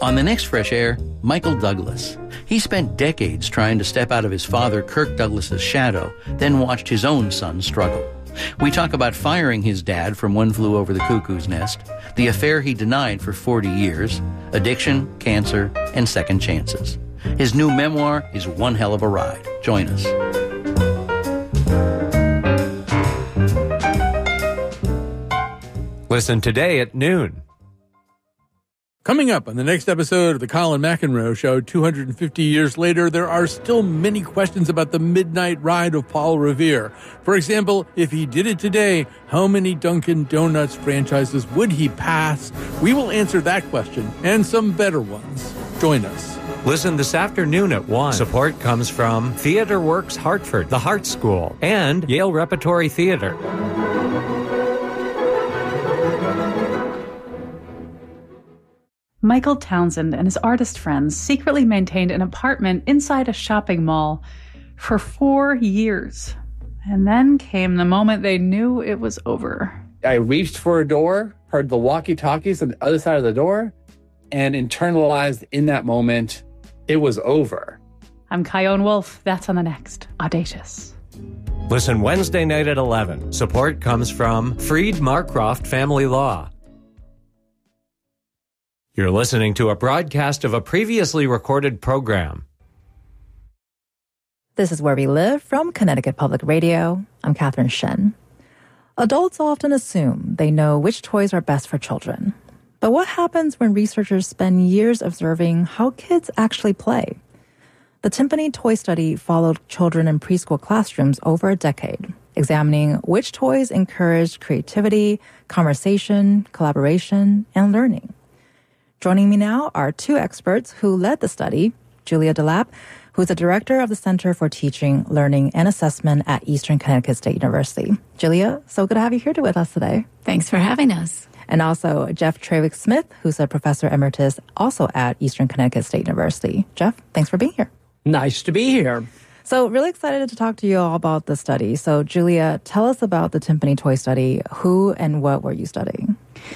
On the next Fresh Air, Michael Douglas. He spent decades trying to step out of his father Kirk Douglas's shadow, then watched his own son struggle. We talk about firing his dad from One Flew Over the Cuckoo's Nest, the affair he denied for 40 years, addiction, cancer, and second chances. His new memoir is one hell of a ride. Join us. Listen today at noon. Coming up on the next episode of the Colin McEnroe Show, 250 years later, there are still many questions about the midnight ride of Paul Revere. For example, if he did it today, how many Dunkin' Donuts franchises would he pass? We will answer that question and some better ones. Join us. Listen this afternoon at 1. Support comes from Theater Works Hartford, the Hart School, and Yale Repertory Theater. Michael Townsend and his artist friends secretly maintained an apartment inside a shopping mall for 4 years. And then came the moment they knew it was over. I reached for a door, heard the walkie-talkies on the other side of the door, and internalized in that moment, it was over. I'm Kyone Wolf. That's on the next Audacious. Listen Wednesday night at 11. Support comes from Freed Marcroft Family Law. You're listening to a broadcast of a previously recorded program. This is Where We Live from Connecticut Public Radio. I'm Catherine Shen. Adults often assume they know which toys are best for children. But what happens when researchers spend years observing how kids actually play? The Timpani Toy Study followed children in preschool classrooms over a decade, examining which toys encouraged creativity, conversation, collaboration, and learning. Joining me now are two experts who led the study, Julia Delap, who's the director of the Center for Teaching, Learning, and Assessment at Eastern Connecticut State University. Julia, so good to have you here with us today. Thanks for having us. And also Jeff Trawick-Smith, who's a professor emeritus also at Eastern Connecticut State University. Jeff, thanks for being here. Nice to be here. So really excited to talk to you all about the study. So Julia, tell us about the Timpani Toy Study. Who and what were you studying?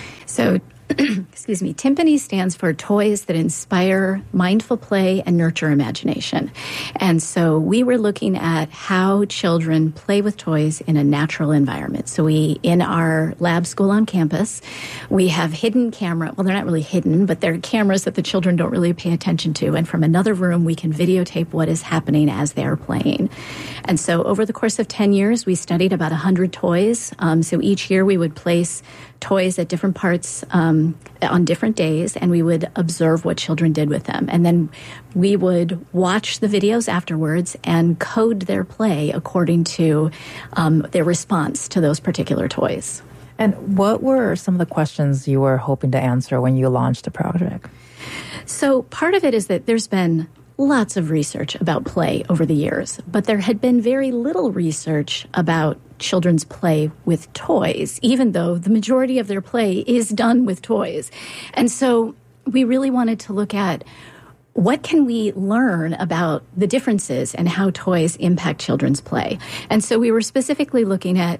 So excuse me, Timpani stands for Toys That Inspire Mindful Play and Nurture Imagination. And so we were looking at how children play with toys in a natural environment. So in our lab school on campus, we have hidden camera. Well, they're not really hidden, but they're cameras that the children don't really pay attention to. And from another room, we can videotape what is happening as they're playing. And so over the course of 10 years, we studied about 100 toys. So each year we would place toys at different parts on different days, and we would observe what children did with them. And then we would watch the videos afterwards and code their play according to their response to those particular toys. And what were some of the questions you were hoping to answer when you launched the project? So part of it is that there's been lots of research about play over the years, but there had been very little research about children's play with toys, even though the majority of their play is done with toys. And so we really wanted to look at what can we learn about the differences and how toys impact children's play. And so we were specifically looking at,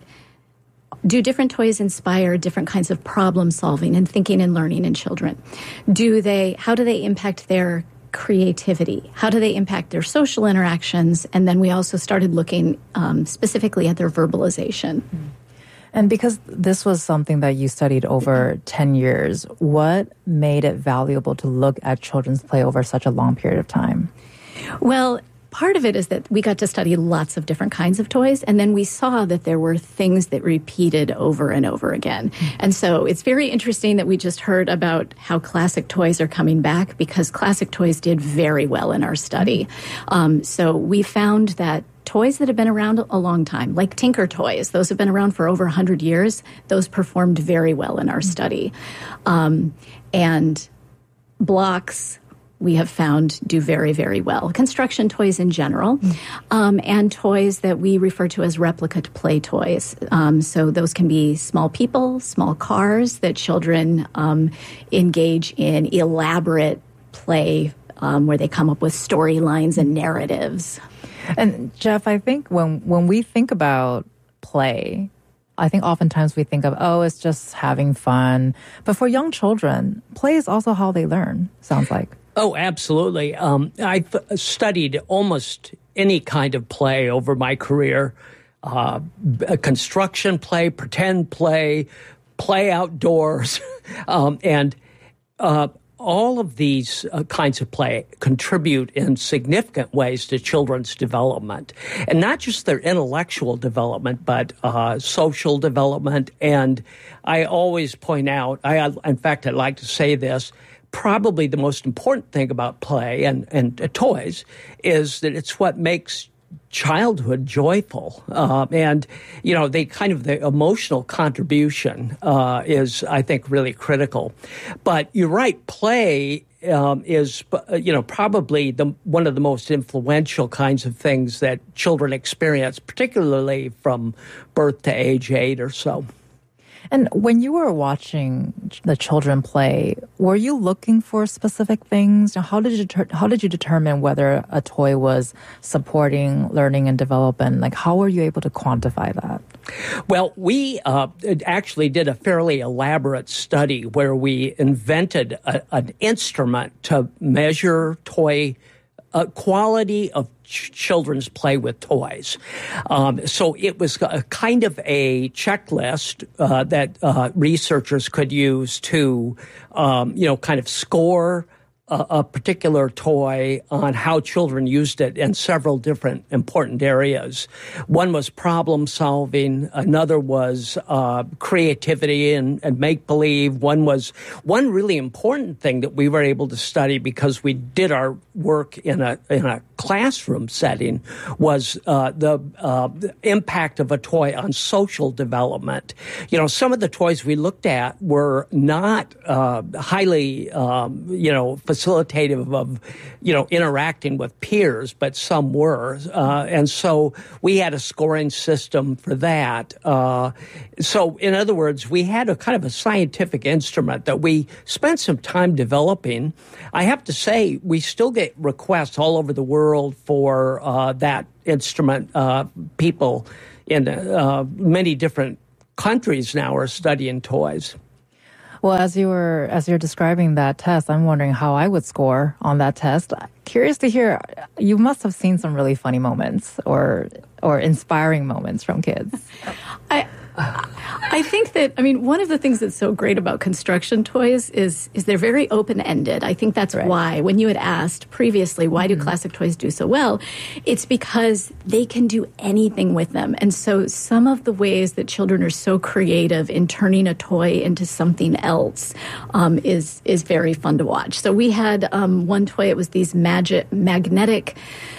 do different toys inspire different kinds of problem solving and thinking and learning in children? How do they impact their creativity? How do they impact their social interactions? And then we also started looking specifically at their verbalization. And because this was something that you studied over 10 years, what made it valuable to look at children's play over such a long period of time? Well, part of it is that we got to study lots of different kinds of toys, and then we saw that there were things that repeated over and over again. And so it's very interesting that we just heard about how classic toys are coming back, because classic toys did very well in our study. So we found that toys that have been around a long time, like Tinker toys, those have been around for over 100 years, those performed very well in our study. And blocks, we have found, do very, very well. Construction toys in general, and toys that we refer to as replicate play toys. So those can be small people, small cars that children engage in elaborate play where they come up with storylines and narratives. And Jeff, I think when we think about play, I think oftentimes we think of, oh, it's just having fun. But for young children, play is also how they learn, sounds like. Oh, absolutely. I've studied almost any kind of play over my career. Construction play, pretend play, play outdoors, and all of these kinds of play contribute in significant ways to children's development, and not just their intellectual development, but social development. And I always point out, in fact, I'd like to say this, probably the most important thing about play and toys is that it's what makes childhood joyful. And, the emotional contribution is, I think, really critical. But you're right, play is, probably one of the most influential kinds of things that children experience, particularly from birth to age 8 or so. And when you were watching the children play, were you looking for specific things? How did you determine whether a toy was supporting learning and development? Like, how were you able to quantify that? Well, we actually did a fairly elaborate study where we invented an instrument to measure toy quality of children's play with toys. So it was a kind of a checklist that researchers could use to, kind of score a particular toy on how children used it in several different important areas. One was problem solving. Another was creativity and make-believe. One really important thing that we were able to study because we did our work in a classroom setting was the impact of a toy on social development. Some of the toys we looked at were not highly, facilitative of, interacting with peers, but some were. And so we had a scoring system for that. So in other words, we had a kind of a scientific instrument that we spent some time developing. I have to say, we still get requests all over the world for that instrument. People in many different countries now are studying toys. Well, as you're describing that test, I'm wondering how I would score on that test. Curious to hear, you must have seen some really funny moments or inspiring moments from kids. I think that, one of the things that's so great about construction toys is they're very open-ended. I think that's right. Why, when you had asked previously, why do classic toys do so well, it's because they can do anything with them. And so some of the ways that children are so creative in turning a toy into something else is very fun to watch. So we had one toy, it was these magnetic,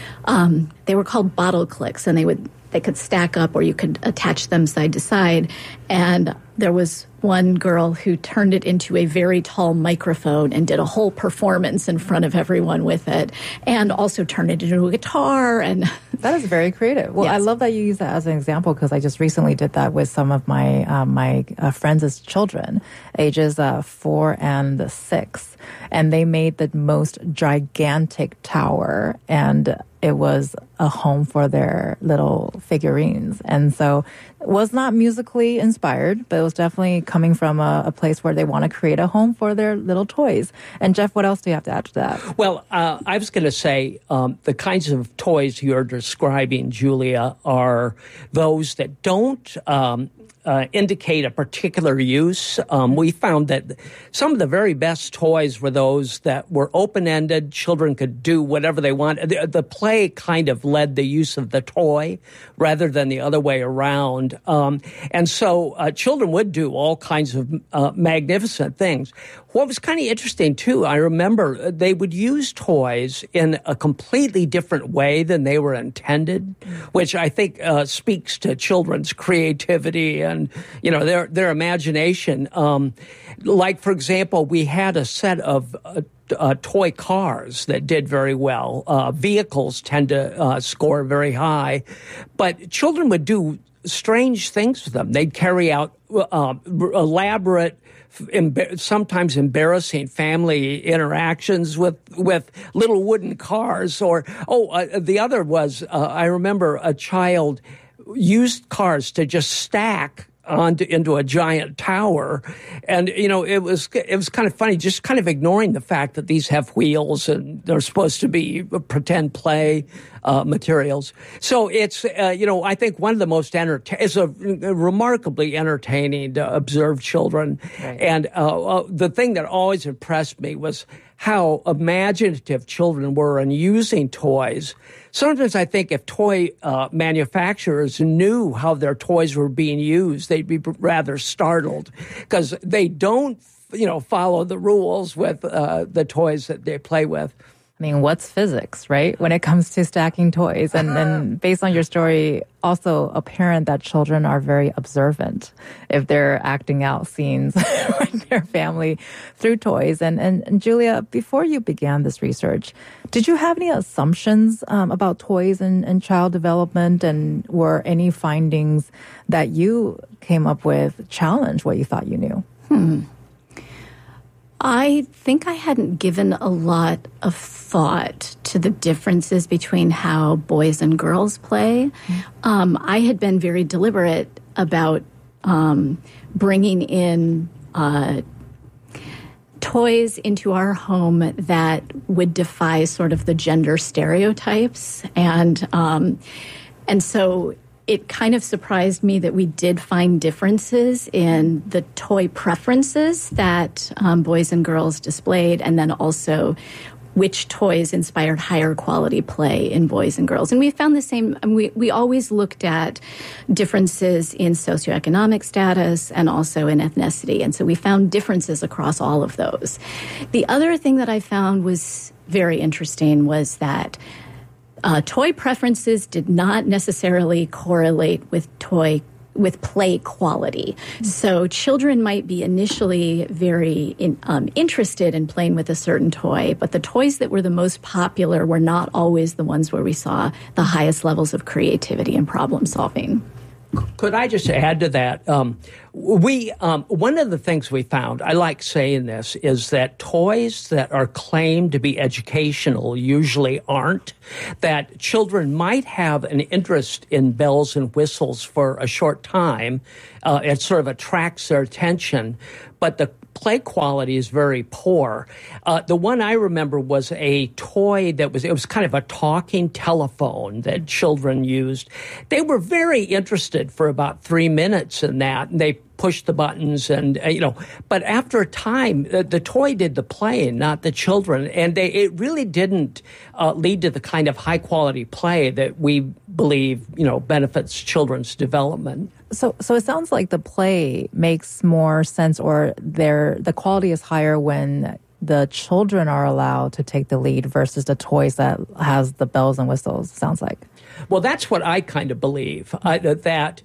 they were called bottle clicks, and they could stack up or you could attach them side to side. And there was one girl who turned it into a very tall microphone and did a whole performance in front of everyone with it, and also turned it into a guitar. And that is very creative. Well, yes. I love that you use that as an example because I just recently did that with some of my friends' children, ages 4 and 6, and they made the most gigantic tower, and it was a home for their little figurines. And so it was not musically inspired, but it was definitely coming from a place where they want to create a home for their little toys. And Jeff, what else do you have to add to that? Well, I was going to say the kinds of toys you're describing, Julia, are those that don't indicate a particular use. We found that some of the very best toys were those that were open-ended. Children could do whatever they want. The play kind of led the use of the toy rather than the other way around. And so children would do all kinds of magnificent things. What was kind of interesting, too, I remember they would use toys in a completely different way than they were intended, which I think speaks to children's creativity and, their imagination. Like, for example, we had a set of toy cars that did very well. Vehicles tend to score very high, but children would do strange things with them. They'd carry out elaborate, sometimes embarrassing family interactions with little wooden cars. Or the other was I remember a child used cars to just stack into a giant tower. And, it was kind of funny, just kind of ignoring the fact that these have wheels and they're supposed to be pretend play materials. So it's, I think one of the most it's a remarkably entertaining to observe children. Right. And the thing that always impressed me was how imaginative children were in using toys. Sometimes I think if toy manufacturers knew how their toys were being used, they'd be rather startled, because they don't, follow the rules with the toys that they play with. I mean, what's physics, right? When it comes to stacking toys. And based on your story, also apparent that children are very observant if they're acting out scenes with their family through toys. And Julia, before you began this research, did you have any assumptions about toys and child development? And were any findings that you came up with challenge what you thought you knew? I think I hadn't given a lot of thought to the differences between how boys and girls play. I had been very deliberate about bringing in toys into our home that would defy sort of the gender stereotypes. And so it kind of surprised me that we did find differences in the toy preferences that boys and girls displayed, and then also which toys inspired higher quality play in boys and girls. And we found the same, we always looked at differences in socioeconomic status and also in ethnicity. And so we found differences across all of those. The other thing that I found was very interesting was that toy preferences did not necessarily correlate with play quality. So children might be initially very interested in playing with a certain toy, but the toys that were the most popular were not always the ones where we saw the highest levels of creativity and problem solving. Could I just add to that? One of the things we found, I like saying this, is that toys that are claimed to be educational usually aren't. That children might have an interest in bells and whistles for a short time. It sort of attracts their attention, but the play quality is very poor. The one I remember was a toy it was kind of a talking telephone that children used. They were very interested for about 3 minutes in that, and they pushed the buttons and, but after a time, the toy did the playing, not the children. And it really didn't lead to the kind of high quality play that we believe, benefits children's development. So it sounds like the play makes more sense, or the quality is higher when the children are allowed to take the lead versus the toys that has the bells and whistles, sounds like. Well, that's what I kind of believe, that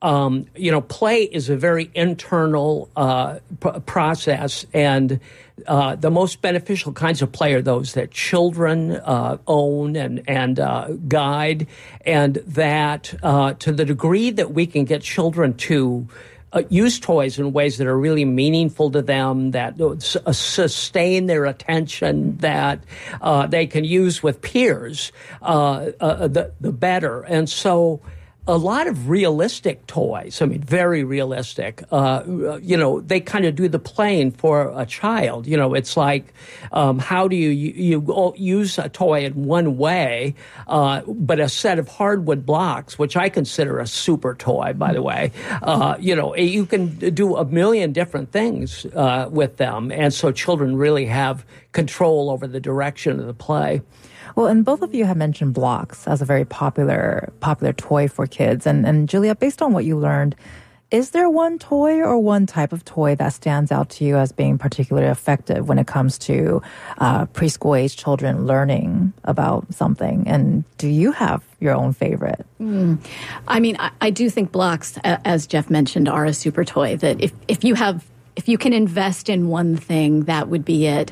play is a very internal process, and the most beneficial kinds of play are those that children own and guide, and that to the degree that we can get children to use toys in ways that are really meaningful to them, that sustain their attention, that they can use with peers, the better. And so a lot of realistic toys, very realistic, they kind of do the playing for a child. It's like, how do you use a toy in one way, but a set of hardwood blocks, which I consider a super toy, by the way, you can do a million different things with them. And so children really have control over the direction of the play. Well, and both of you have mentioned blocks as a very popular toy for kids. And Julia, based on what you learned, is there one toy or one type of toy that stands out to you as being particularly effective when it comes to preschool-age children learning about something? And do you have your own favorite? I do think blocks, as Jeff mentioned, are a super toy. That if you can invest in one thing, that would be it.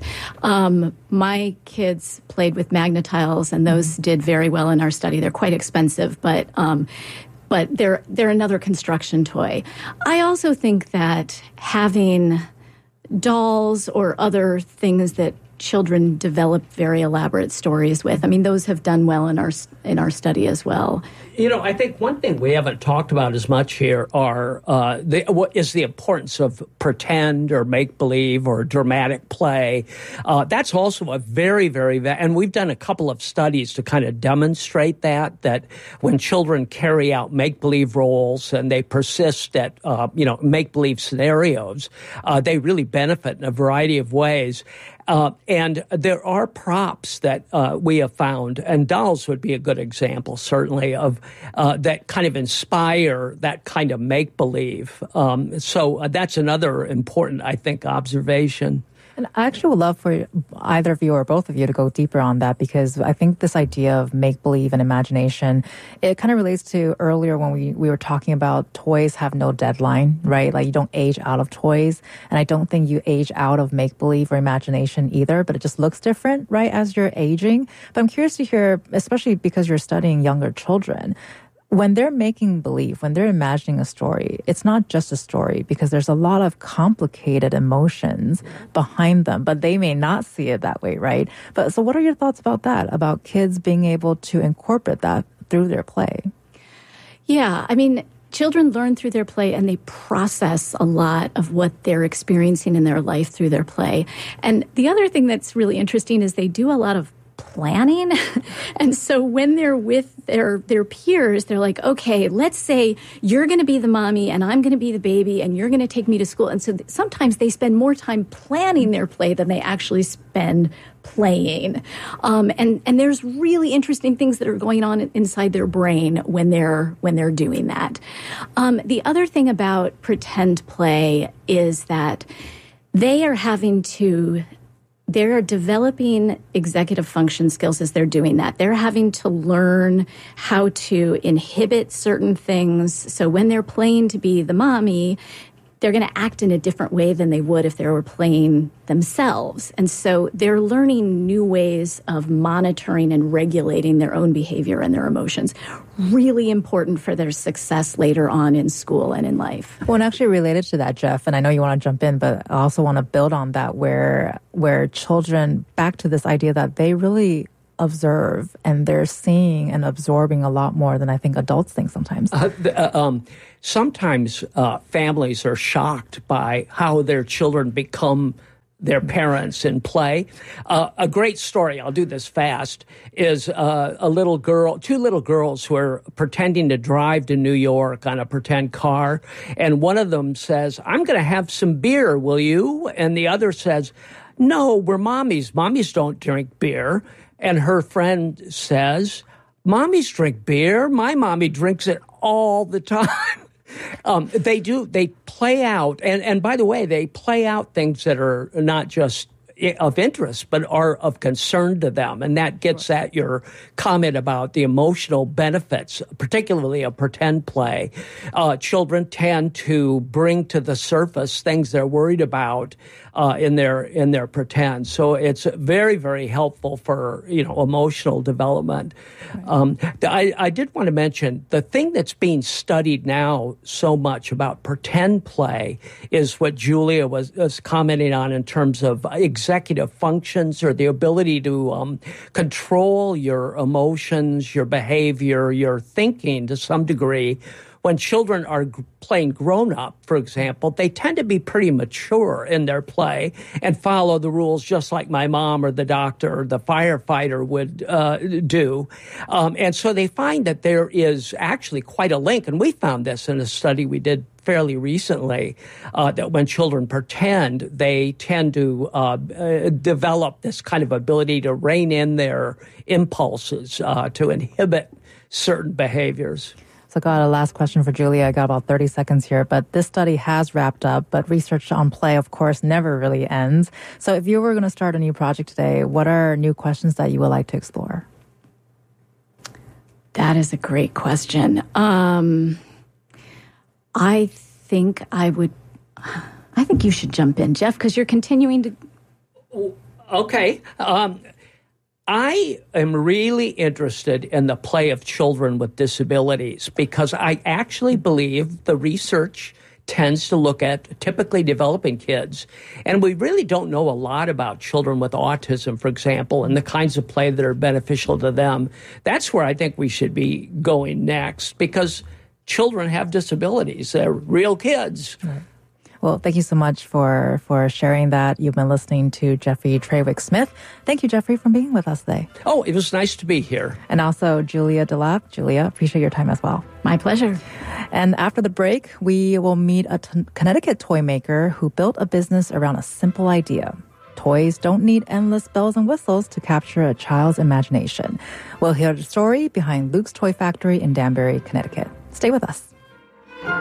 My kids played with Magnetiles, and those did very well in our study. They're quite expensive, but they're another construction toy. I also think that having dolls or other things that children develop very elaborate stories with. I mean, those have done well in our study as well. You know, I think one thing we haven't talked about as much here is the importance of pretend or make-believe or dramatic play. That's also a very, and we've done a couple of studies to kind of demonstrate that when children carry out make-believe roles and they persist at, make-believe scenarios, they really benefit in a variety of ways. And there are props that we have found, and dolls would be a good example, certainly, of that kind of inspire that kind of make-believe. So that's another important, I think, observation. And I actually would love for either of you or both of you to go deeper on that, because I think this idea of make-believe and imagination, it kind of relates to earlier when we were talking about toys have no deadline, right? Like you don't age out of toys. And I don't think you age out of make-believe or imagination either, but it just looks different, right, as you're aging. But I'm curious to hear, especially because you're studying younger children, when they're making believe, when they're imagining a story, it's not just a story because there's a lot of complicated emotions behind them, but they may not see it that way, right? But so what are your thoughts about that, about kids being able to incorporate that through their play? Yeah, I mean, children learn through their play and they process a lot of what they're experiencing in their life through their play. And the other thing that's really interesting is they do a lot of planning. And so when they're with their peers, they're like, okay, let's say you're going to be the mommy and I'm going to be the baby and you're going to take me to school. And so sometimes they spend more time planning their play than they actually spend playing. And there's really interesting things that are going on inside their brain when they're doing that. The other thing about pretend play is that they're developing executive function skills as they're doing that. They're having to learn how to inhibit certain things. So when they're playing to be the mommy, they're going to act in a different way than they would if they were playing themselves. And so they're learning new ways of monitoring and regulating their own behavior and their emotions. Really important for their success later on in school and in life. Well, and actually related to that, Jeff, and I know you want to jump in, but I also want to build on that where children, back to this idea that they really observe and they're seeing and absorbing a lot more than I think adults think sometimes. Sometimes families are shocked by how their children become their parents in play. A great story, I'll do this fast, is two little girls who are pretending to drive to New York on a pretend car. And one of them says, "I'm going to have some beer, will you?" And the other says, "No, we're mommies. Mommies don't drink beer." And her friend says, "Mommies drink beer. My mommy drinks it all the time." They play out, and by the way, they play out things that are not just of interest, but are of concern to them. And that gets at your comment about the emotional benefits, particularly of pretend play. Children tend to bring to the surface things they're worried about in their pretend. So it's very, very helpful for, emotional development. I did want to mention the thing that's being studied now so much about pretend play is what Julia was commenting on in terms of executive functions or the ability to control your emotions, your behavior, your thinking to some degree. When children are playing grown-up, for example, they tend to be pretty mature in their play and follow the rules just like my mom or the doctor or the firefighter would do. And so they find that there is actually quite a link, and we found this in a study we did fairly recently, that when children pretend, they tend to develop this kind of ability to rein in their impulses, to inhibit certain behaviors. So I got a last question for Julia. I got about 30 seconds here, but this study has wrapped up, but research on play, of course, never really ends. So if you were going to start a new project today, what are new questions that you would like to explore? That is a great question. I think you should jump in, Jeff, because you're continuing to... Okay. I am really interested in the play of children with disabilities because I actually believe the research tends to look at typically developing kids. And we really don't know a lot about children with autism, for example, and the kinds of play that are beneficial to them. That's where I think we should be going next, because children have disabilities. They're real kids. Right. Well, thank you so much for sharing that. You've been listening to Jeffrey Trawick-Smith. Thank you, Jeffrey, for being with us today. Oh, it was nice to be here. And also Julia Delap. Julia, appreciate your time as well. My pleasure. And after the break, we will meet a Connecticut toy maker who built a business around a simple idea. Toys don't need endless bells and whistles to capture a child's imagination. We'll hear the story behind Luke's Toy Factory in Danbury, Connecticut. Stay with us.